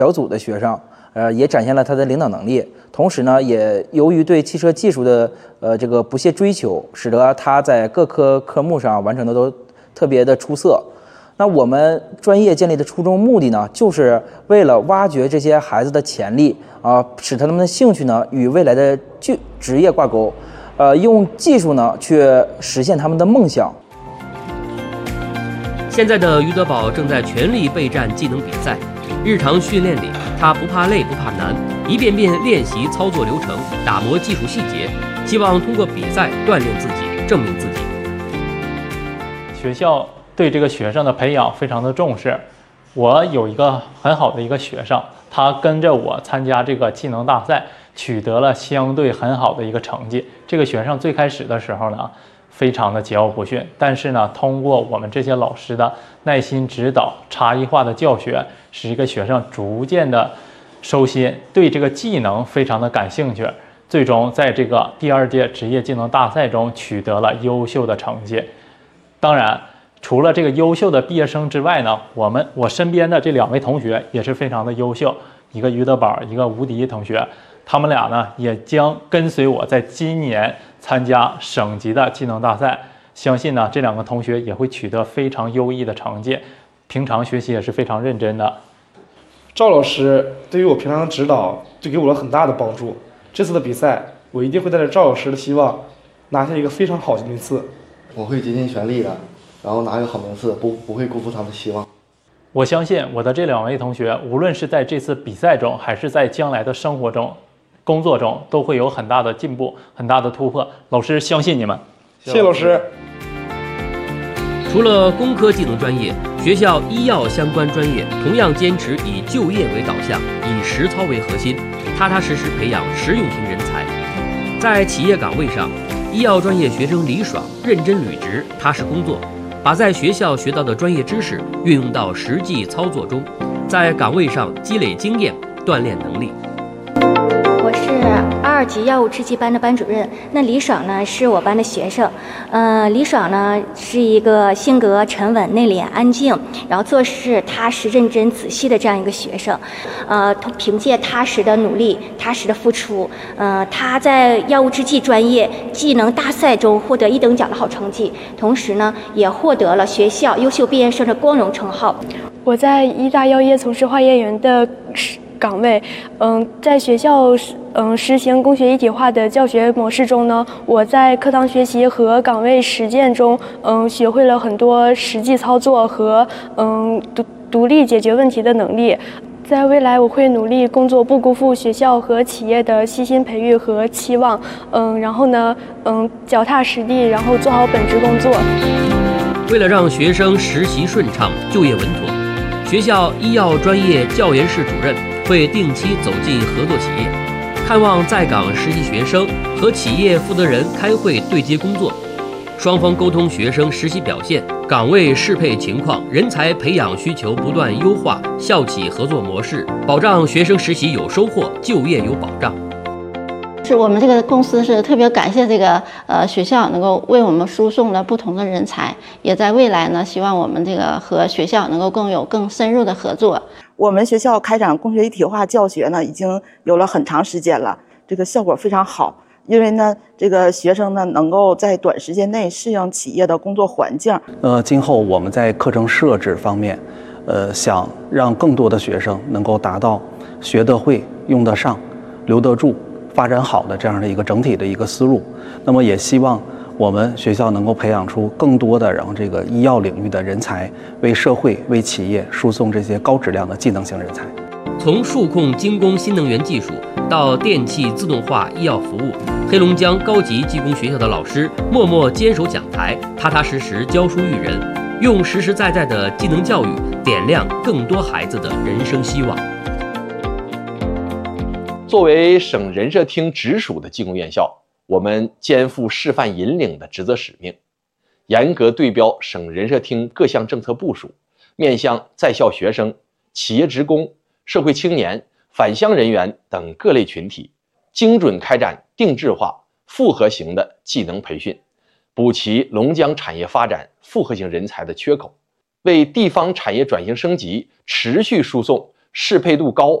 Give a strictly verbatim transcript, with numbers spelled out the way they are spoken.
小组的学生，呃，也展现了他的领导能力。同时呢，也由于对汽车技术的呃这个不懈追求，使得他在各科科目上完成的都特别的出色。那我们专业建立的初衷目的呢，就是为了挖掘这些孩子的潜力啊、呃，使他们的兴趣呢与未来的就职业挂钩，呃，用技术呢去实现他们的梦想。 现在的余德宝正在全力备战技能比赛，日常训练里他不怕累不怕难，一遍遍练习操作流程，打磨技术细节，希望通过比赛锻炼自己，证明自己。 学校对这个学生的培养非常的重视。我有一个很好的一个学生，他跟着我参加这个技能大赛，取得了相对很好的一个成绩。这个学生最开始的时候呢，非常的桀骜不驯，但是呢，通过我们这些老师的耐心指导、差异化的教学，使一个学生逐渐的收心，对这个技能非常的感兴趣，最终在这个第二届职业技能大赛中取得了优秀的成绩。当然，除了这个优秀的毕业生之外呢，我们我身边的这两位同学也是非常的优秀，一个余德宝，一个吴迪同学，他们俩呢也将跟随我在今年参加省级的技能大赛，相信呢这两个同学也会取得非常优异的成绩，平常学习也是非常认真的。 赵老师对于我平常的指导就给我了很大的帮助，这次的比赛我一定会带着赵老师的希望拿下一个非常好的名次。 我会竭尽全力的，然后拿一个好名次，不不会辜负他们的希望。 我相信我的这两位同学，无论是在这次比赛中，还是在将来的生活中、工作中，都会有很大的进步、很大的突破。老师相信你们。 谢谢老师。 除了工科技能专业，学校医药相关专业同样坚持以就业为导向，以实操为核心，踏踏实实培养实用型人才。在企业岗位上，医药专业学生李爽认真履职、踏实工作，把在学校学到的专业知识运用到实际操作中，在岗位上积累经验，锻炼能力。 我是二级药物制剂班的班主任，那李爽呢是我班的学生。呃，李爽呢是一个性格沉稳、内敛、安静，然后做事踏实、认真、仔细的这样一个学生。呃，他凭借踏实的努力、踏实的付出，呃，他在药物制剂专业技能大赛中获得一等奖的好成绩，同时呢也获得了学校优秀毕业生的光荣称号。 我在医大药业从事化验员的岗位，嗯，在学校嗯实行工学一体化的教学模式中呢，我在课堂学习和岗位实践中，嗯，学会了很多实际操作和嗯独独立解决问题的能力。在未来，我会努力工作，不辜负学校和企业的悉心培育和期望。嗯，然后呢，嗯，脚踏实地，然后做好本职工作。 为了让学生实习顺畅、就业稳妥，学校医药专业教研室主任会定期走进合作企业，看望在岗实习学生，和企业负责人开会对接工作，双方沟通学生实习表现、岗位适配情况、人才培养需求不断优化，校企合作模式，保障学生实习有收获，就业有保障。 是我们这个公司是特别感谢这个呃学校能够为我们输送了不同的人才，也在未来呢，希望我们这个和学校能够更有更深入的合作。 我们学校开展工学一体化教学呢，已经有了很长时间了，这个效果非常好。因为呢，这个学生呢能够在短时间内适应企业的工作环境。 呃，今后我们在课程设置方面，呃，想让更多的学生能够达到学得会、用得上、留得住、发展好的这样的一个整体的一个思路。那么也希望我们学校能够培养出更多的然后这个医药领域的人才，为社会、为企业输送这些高质量的技能型人才。 从数控精工新能源技术到电气自动化医药服务，黑龙江高级技工学校的老师默默坚守讲台，踏踏实实教书育人，用实实在在的技能教育点亮更多孩子的人生希望。 作为省人社厅直属的技工院校，我们肩负示范引领的职责使命，严格对标省人社厅各项政策部署，面向在校学生、企业职工、社会青年、返乡人员等各类群体，精准开展定制化、复合型的技能培训，补齐龙江产业发展复合型人才的缺口，为地方产业转型升级持续输送适配度高，